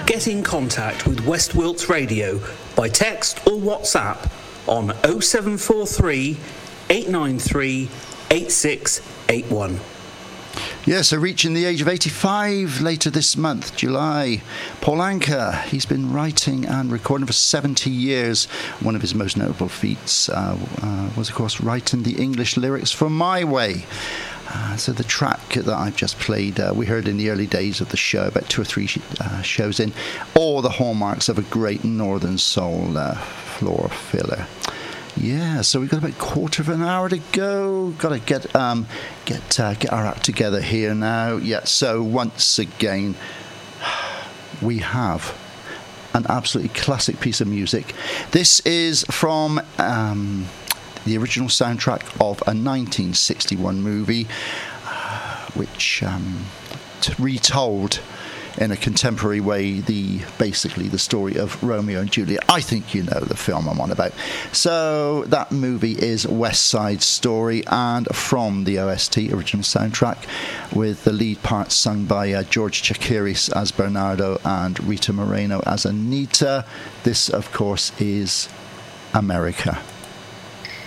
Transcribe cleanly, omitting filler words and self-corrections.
Get in contact with West Wilts Radio by text or WhatsApp on 0743 893 8681. Yeah, so reaching the age of 85 later this month, July. Paul Anka, he's been writing and recording for 70 years. One of his most notable feats was, of course, writing the English lyrics for My Way. So the track that I've just played, we heard in the early days of the show, about 2 or 3 shows in, all the hallmarks of a great Northern Soul floor filler. Yeah, so we've got about a quarter of an hour to go. Got to get our act together here now. Yeah, so once again, we have an absolutely classic piece of music. This is from the original soundtrack of a 1961 movie, which retold in a contemporary way basically the story of Romeo and Juliet. I think you know the film I'm on about. So that movie is West Side Story, and from the OST, original soundtrack, with the lead part sung by George Chakiris as Bernardo and Rita Moreno as Anita. This, of course, is America.